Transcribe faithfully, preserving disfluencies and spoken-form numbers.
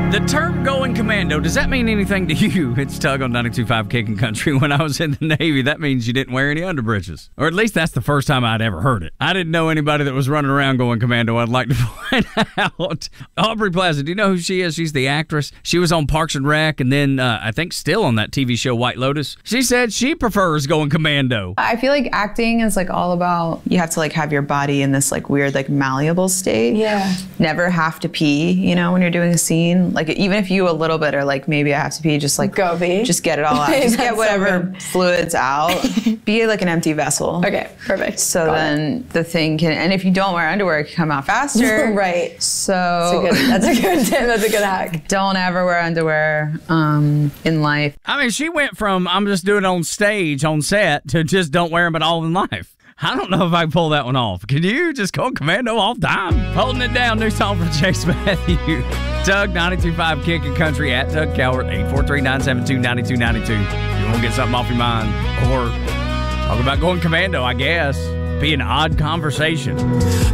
The term going commando, does that mean anything to you? It's Tug on ninety-two point five Kicking Country. When I was in the Navy, that means you didn't wear any underbridges. Or at least that's the first time I'd ever heard it. I didn't know anybody that was running around going commando. I'd like to find out. Aubrey Plaza, do you know who she is? She's the actress. She was on Parks and Rec, and then uh, I think still on that T V show White Lotus. She said she prefers going commando. I feel like acting is like all about, you have to like have your body in this like weird like malleable state. Yeah. Never have to pee, you know, when you're doing a scene. Like even if you a little bit are like, maybe I have to pee, just like go pee. Just get it all out. Just get whatever so fluids out. Be like an empty vessel. Okay, perfect. So Got then it. the thing can, and if you don't wear underwear, it can come out faster. Right. So That's a good, that's a good tip. That's a good hack. Don't ever wear underwear um, in life. I mean, she went from I'm just doing it on stage, on set, to just don't wear them at all in life. I don't know if I can pull that one off. Can you just go commando all the time? Holding it down, new song from Chase Matthew. Tug ninety-two point five Kicking Country at Tug Calvert, eight four three, nine seven two, nine two nine two. You want to get something off your mind or talk about going commando, I guess. Be an odd conversation.